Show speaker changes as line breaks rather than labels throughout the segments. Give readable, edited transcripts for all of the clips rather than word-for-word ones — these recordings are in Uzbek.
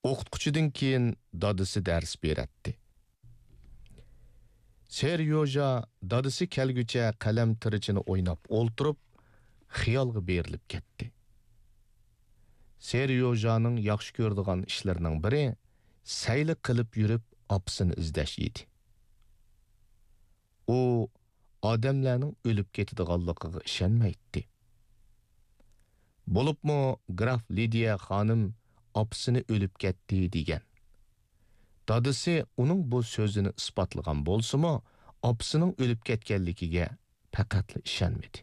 O'qituvchidan keyin dadisi dars beratdi. Seryoja dadisi kelgucha qalam tirichini o'ynab o'ltirib, xiyolga berilib ketdi. Seryojaning yaxshi ko'radigan ishlarining biri sayli qilib yurib opsini izlash edi. U odamlarning o'lib ketadiganligiga ishonmaydi. Bo'libmi graf Lidiya xonim opsini o'lib ketdi degan. Dadisi uning bu so'zini isbotlagan bo'lsa-mu, opsining o'lib ketganligiga faqatla ishonmadi.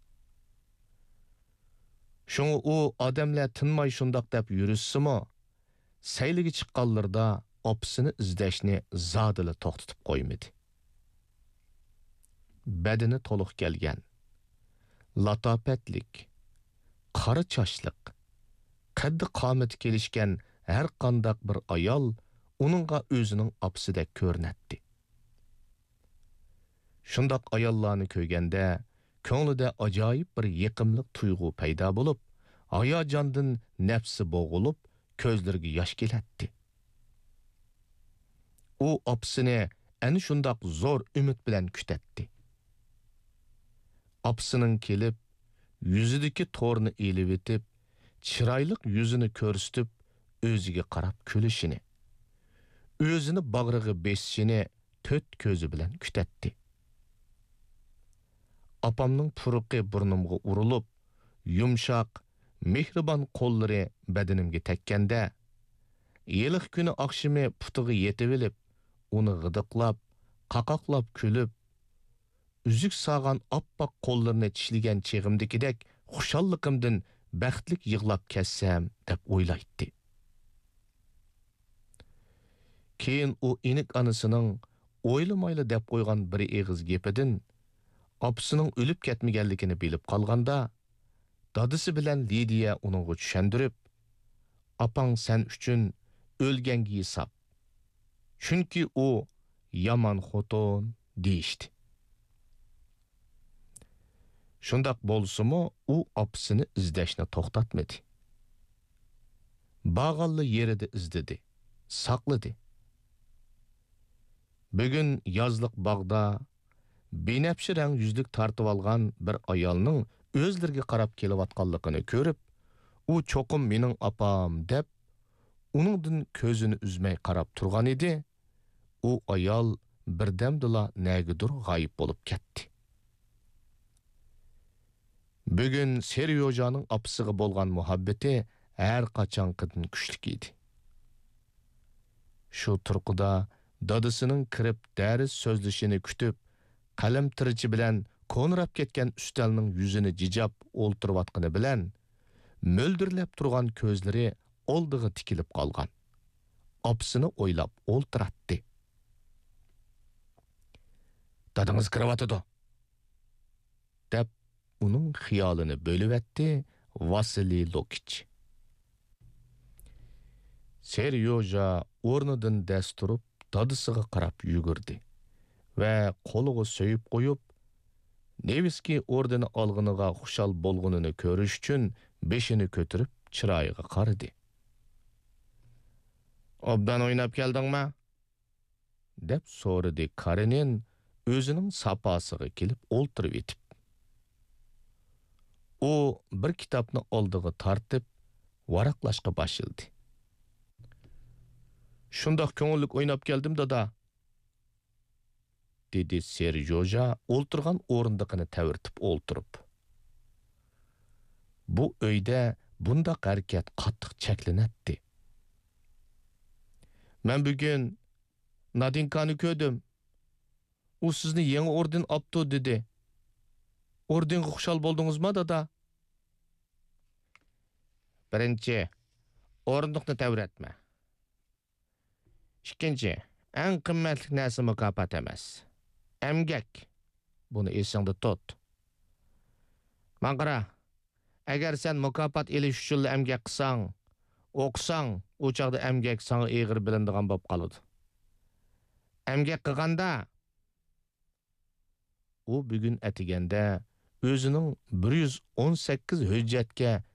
Şunu o adamlar tinmay şundaq deb yürüssümü, sayliga chiqqanlarda opsini izlashni zadili to'xtatib qo'ymadi. Badini to'liq kelgan, latopatlik, qora chochliq, qaddi qomati kelishgan har qandaq bir ayol uningga o'zining opsidek ko'rinadi. Shundaq ayollarni ko'rganda ko'nglida ajoyib bir yiqimliq tuyg'u paydo bo'lib, hayajondan nafsi bo'g'ilib, ko'zlariga yosh keladi. U opsini ana shundaq zo'r umid bilan kutadi. Opsining kelib, yuzidagi to'rni elib etib, chiroyli yuzini ko'rsatib, o'ziga qarab kulishini, o'zini bag'riga besishini to'rt ko'zi bilan kutadi. Apamning puruqi burnimga urilib, yumshoq, mehribon qo'llari badanimga tekkanda, yiliq kuni oqshimi putiga yetib olib, uni g'idiqlab, qaqoqlab kulib, uzuk sağan oppoq qo'llarini tishlagan cheg'imdikidek xushalliqimdan baxtlik yig'lab ketsam deb o'ylaydi. Keyin u inik anasining o'ylamayli deb qo'ygan bir eg'iz gapidan opsining o'lib ketmaganligini bilib qolganda, dadisi bilan Lidiya uningga tushundirib, "Apang sen uchun o'lganga hisob. Chunki u yomon xotin" deyishdi. Shundaq bo'lsa-mu, u opsini izlashni to'xtatmadi. Bağallı yerida izladi, saqladi. Bugun yozliq bog'da benafshi rang yuzlik tartib olgan bir ayolning o'zlariga qarab kelayotganligini ko'rib, u cho'qim mening apam deb uningdan ko'zini uzmay qarab turgan edi. U ayol birdamdila nagidur g'oyib bo'lib ketdi. Bugun Seryojaning opsiga bo'lgan muhabbati har qachonqidan kuchli edi. Shu turqida dadisining kirib dars so'zlashini kutib, qalam tirichi bilan qo'nrab ketgan ustalning yuzini jijab o'ltirayotgani bilan mo'ldirlab turgan ko'zlari oldiga tikilib qolgan. Opsini o'ylab o'ltiratdi. "Dadingiz kiryotidi" deb uning xiyolini bo'lib-etdi Vasiliy Lokich. Seryoja o'rnidan dast turib, dadisiga qarab yugurdi va qo'liga so'yib qo'yib, Nevskiy ordeni olg'iniga xushal bo'lgunini ko'rish uchun beshini ko'tarib chiroyiga qaradi. "Obdan o'ynab keldingmi?" deb so'radi Karenin o'zining sapasiga kelib o'ltirib etib. U bir kitobni oldiga tortib, varaqlashga boshladi. "Shundoq ko'ngillik o'ynab keldim, dada", dedi Seryoja o'ltirgan o'rindiqini tavirtib o'ltirib. Bu uyda bundaq harakat qattiq cheklanadi. "Men bugun Nadinkani ko'rdim. U sizni yangi orden opti" dedi. "Ordenga xushal bo'ldingizmi, dada?" "Birinchi, o'rindiqni taviratma. Ikkinchi, eng qimmatli narsa mukofot emas. Emgak. Buni esingda tut. Maqara, agar sen mukofot elish uchun emgak qilsang, o'qisang, u chaqda emgak sana eg'ir bilinadigan bo'lib qoladi. Emgak qilganda u bugun atiganda o'zining 118 hujjatga